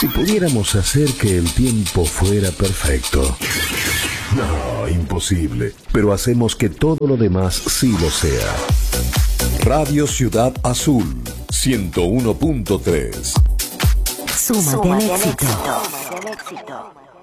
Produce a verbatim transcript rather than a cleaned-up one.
Si pudiéramos hacer que el tiempo fuera perfecto. No, imposible. Pero hacemos que todo lo demás sí lo sea. Radio Ciudad Azul, ciento uno punto tres. Súmate al éxito.